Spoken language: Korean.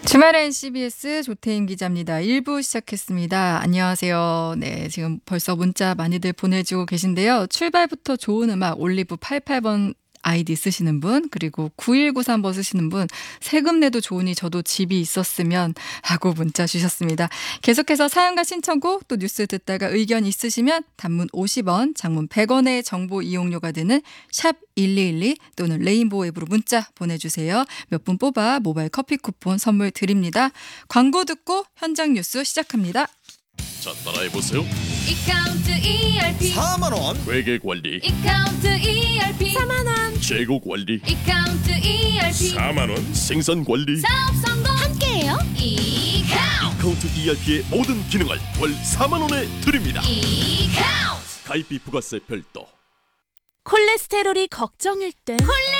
주말엔 CBS 조태임 기자입니다. 1부 시작했습니다. 안녕하세요. 네, 지금 벌써 문자 많이들 보내주고 계신데요. 출발부터 좋은 음악 올리브 88번 아이디 쓰시는 분, 그리고 9193번 쓰시는 분, 세금 내도 좋으니 저도 집이 있었으면 하고 문자 주셨습니다. 계속해서 사연과 신청곡 또 뉴스 듣다가 의견 있으시면 단문 50원, 장문 100원의 정보 이용료가 드는 샵 1212 또는 레인보우 앱으로 문자 보내주세요. 몇 분 뽑아 모바일 커피 쿠폰 선물 드립니다. 광고 듣고 현장 뉴스 시작합니다. 자, 따라해보세요. 이카운트 ERP 4만원 회계관리, 이카운트 ERP 4만원 재고관리, 이카운트 ERP 4만원 생산관리. 사업 성공 함께해요. 이카운트 ERP의 모든 기능을 월 4만원에 드립니다. 이카운트 가입비 부가세 별도. 콜레스테롤이 걱정일 땐 콜레스테롤